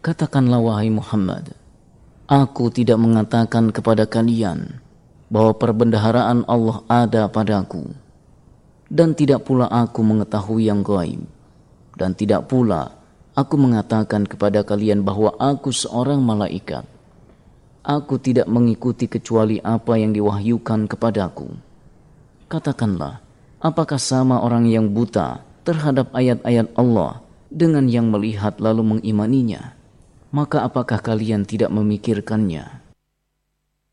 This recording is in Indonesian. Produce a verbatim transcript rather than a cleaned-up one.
Katakanlah wahai Muhammad, aku tidak mengatakan kepada kalian bahwa perbendaharaan Allah ada padaku, dan tidak pula aku mengetahui yang gaib, dan tidak pula aku mengatakan kepada kalian bahwa aku seorang malaikat. Aku tidak mengikuti kecuali apa yang diwahyukan kepadaku. Katakanlah, apakah sama orang yang buta terhadap ayat-ayat Allah dengan yang melihat lalu mengimaninya? Maka apakah kalian tidak memikirkannya?